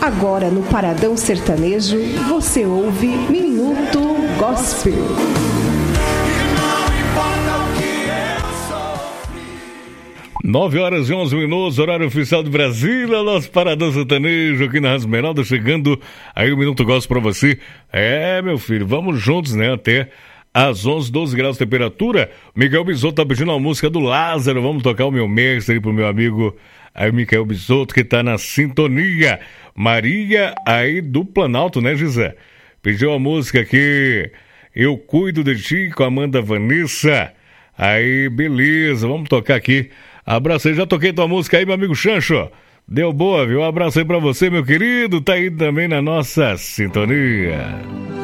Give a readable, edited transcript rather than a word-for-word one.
Agora no Paradão Sertanejo, você ouve Minuto Gospel. 9h11, horário oficial de Brasília, nosso Paradão Sertanejo aqui na Rádio Esmeralda, chegando aí o Minuto Gospel pra você. Meu filho, vamos juntos, né, até às 11, 12 graus de temperatura. Miguel Bisotto tá pedindo uma música do Lázaro, vamos tocar o meu mestre aí pro meu amigo aí, Miguel Bisotto, que tá na sintonia. Maria aí do Planalto, né, Gisé? Pediu a música aqui, Eu Cuido de Ti, com a Amanda Vanessa. Aí, beleza, vamos tocar aqui. Abraço aí, já toquei tua música aí, meu amigo Chancho. Deu boa, viu? Um abraço aí pra você, meu querido. Tá aí também na nossa sintonia.